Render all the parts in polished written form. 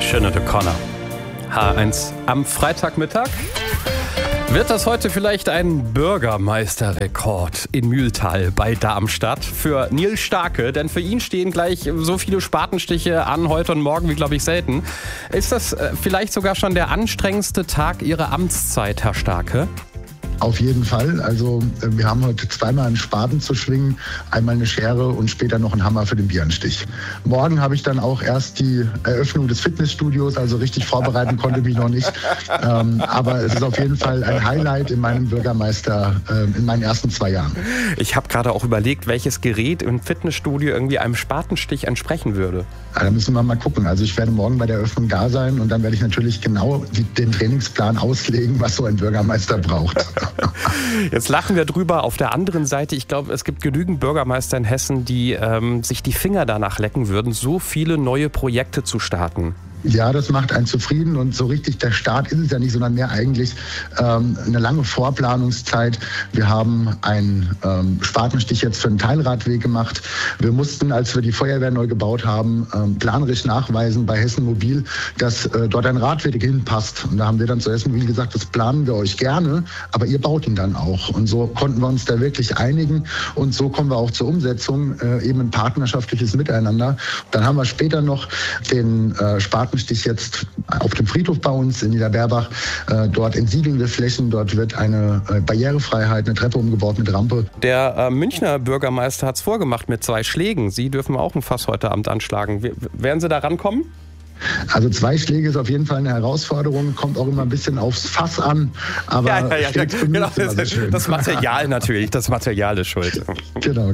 Sinead O'Connor. H1 am Freitagmittag. Wird das heute vielleicht ein Bürgermeisterrekord in Mühltal bei Darmstadt für Nils Starke? Denn für ihn stehen gleich so viele Spatenstiche an heute und morgen wie, glaube ich, selten. Ist das vielleicht sogar schon der anstrengendste Tag Ihrer Amtszeit, Herr Starke? Auf jeden Fall. Also wir haben heute zweimal einen Spaten zu schwingen, einmal eine Schere und später noch einen Hammer für den Bieranstich. Morgen habe ich dann auch erst die Eröffnung des Fitnessstudios, also richtig vorbereiten konnte mich noch nicht. Aber es ist auf jeden Fall ein Highlight in meinem Bürgermeister, in meinen ersten 2 Jahren. Ich habe gerade auch überlegt, welches Gerät im Fitnessstudio irgendwie einem Spatenstich entsprechen würde. Ja, da müssen wir mal gucken. Also ich werde morgen bei der Eröffnung da sein und dann werde ich natürlich genau den Trainingsplan auslegen, was so ein Bürgermeister braucht. Jetzt lachen wir drüber. Auf der anderen Seite, ich glaube, es gibt genügend Bürgermeister in Hessen, die sich die Finger danach lecken würden, so viele neue Projekte zu starten. Ja, das macht einen zufrieden und so richtig der Start ist es ja nicht, sondern mehr eigentlich eine lange Vorplanungszeit. Wir haben einen Spatenstich jetzt für einen Teilradweg gemacht. Wir mussten, als wir die Feuerwehr neu gebaut haben, planerisch nachweisen bei Hessen Mobil, dass dort ein Radweg hinpasst. Und da haben wir dann zu Hessen Mobil gesagt, das planen wir euch gerne, aber ihr baut ihn dann auch. Und so konnten wir uns da wirklich einigen und so kommen wir auch zur Umsetzung, eben ein partnerschaftliches Miteinander. Dann haben wir später noch den Spatenstich jetzt auf dem Friedhof bei uns in Niederberbach. Dort entsiegeln wir Flächen, dort wird eine Barrierefreiheit, eine Treppe umgebaut mit Rampe. Der Münchner Bürgermeister hat es vorgemacht mit 2 Schlägen. Sie dürfen auch ein Fass heute Abend anschlagen. Werden Sie da rankommen? Also 2 Schläge ist auf jeden Fall eine Herausforderung, kommt auch immer ein bisschen aufs Fass an, aber genau, das Material natürlich, das Material ist schuld. Genau.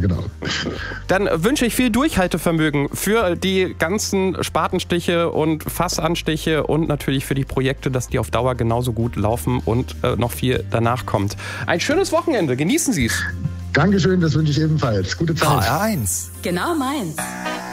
Dann wünsche ich viel Durchhaltevermögen für die ganzen Spatenstiche und Fassanstiche und natürlich für die Projekte, dass die auf Dauer genauso gut laufen und noch viel danach kommt. Ein schönes Wochenende, genießen Sie es. Dankeschön, das wünsche ich ebenfalls. Gute Zeit. HR1. Genau meins.